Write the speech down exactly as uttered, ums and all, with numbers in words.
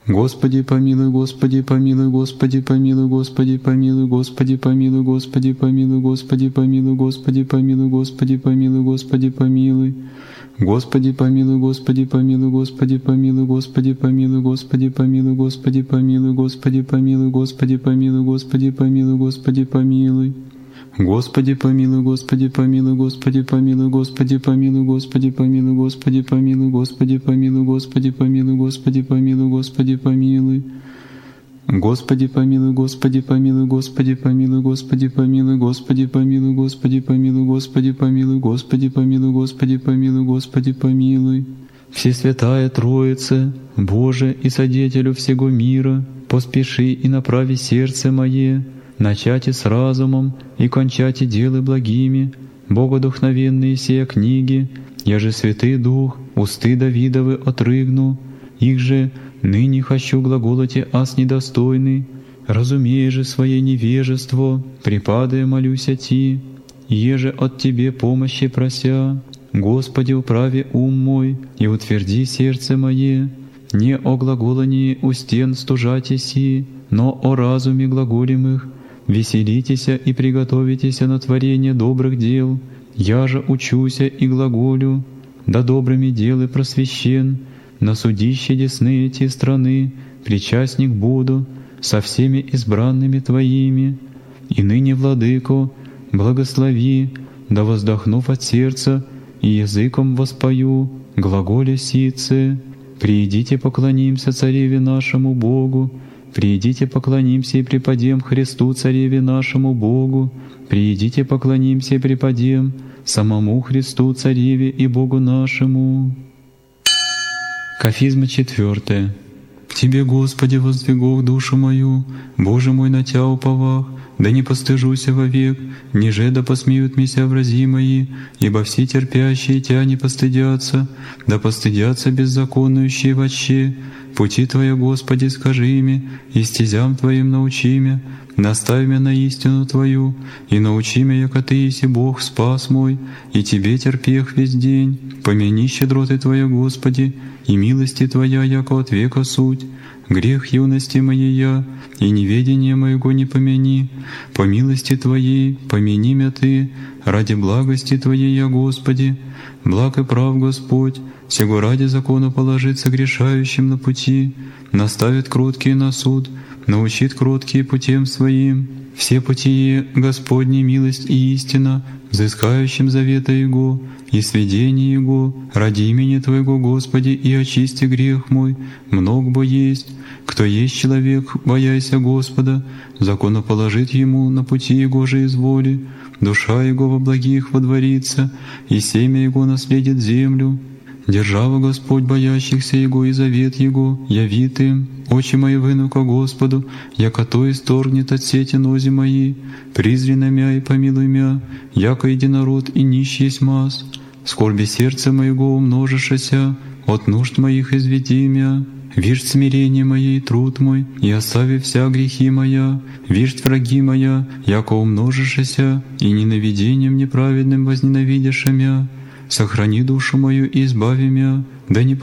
Господи помилуй, Господи помилуй, Господи помилуй, Господи помилуй, Господи помилуй, Господи помилуй, Господи помилуй, Господи помилуй, Господи помилуй, Господи помилуй. Господи помилуй, Господи помилуй, Господи помилуй, Господи помилуй, Господи помилуй, Господи помилуй, Господи помилуй, Господи помилуй, Господи помилуй, Господи помилуй. Господи помилуй, Господи помилуй, Господи помилуй, Господи помилуй, Господи помилуй, Господи помилуй, Господи помилуй, Господи помилуй, Господи помилуй, Господи помилуй. Господи помилуй, Господи помилуй, Господи помилуй, Господи помилуй, Господи помилуй, Господи помилуй, Господи помилуй, Господи помилуй, Господи помилуй, Господи помилуй. Всесвятая Троица, Боже и Содетелю всего мира, поспеши и направи сердце мое, начати с разумом и кончати делы благими, богодухновенные сия книги, я же Святый Дух, усты Давидовы отрыгну, их же ныне хочу глаголоте аз недостойный, разумея же свое невежество, припадая молюся Ти, еже от Тебе помощи прося, Господи, управи ум мой и утверди сердце мое, не о глаголании у стен стужати си, но о разуме глаголимых, веселитеся и приготовитеся на творение добрых дел, я же учуся и глаголю, да добрыми делы просвещен, на судище десны эти страны, причастник буду со всеми избранными Твоими. И ныне, Владыко, благослови, да воздохнув от сердца и языком воспою, глаголя сице, приидите поклонимся Цареве нашему Богу, приидите поклонимся и преподем Христу Цареве нашему Богу, приидите поклонимся и преподем самому Христу Цареве и Богу нашему. Кафизма четвертая. К Тебе, Господи, воздвигох душу мою, Боже мой, на Тя уповах, да не постыжуся вовек, ниже да посмеют меня врази мои, ибо все терпящие Тя не постыдятся, да постыдятся беззаконующие вообще. Пути Твоя, Господи, скажи ими, и стезям Твоим научи мя, наставь мя на истину Твою, и научи мя, яко Ты еси Бог, спас мой, и Тебе терпех весь день. Помяни щедроты Твоя, Господи, и милости Твоя, яко от века суть. Грех юности моей я, и неведение моего не помяни. По милости Твоей помяни мя Ты, ради благости Твоей я, Господи. Благ и прав Господь, сего ради закона положит согрешающим на пути, наставит кроткие на суд, научит кроткие путем своим. Все пути Господни милость и истина, взыскающим завета Его и сведения Его, ради имени Твоего, Господи, и очисти грех мой, много бо есть. Кто есть человек, бояйся Господа, закону положит ему на пути Его же изволи, душа Его во благих водворится, и семя Его наследит землю. Держава Господь боящихся Его и завет Его явит им. Очи мои выну ко Господу, яко то исторгнет от сети нози мои. Призри на мя и помилуй мя, яко единород и нищ есть мас. Скорби сердца моего умножишася, от нужд моих изведи мя. Виждь смирение мое и труд мой, и остави вся грехи моя. Виждь враги моя, яко умножишася, и ненавидением неправедным возненавидишь мя. Сохрани душу мою и избави мя, да не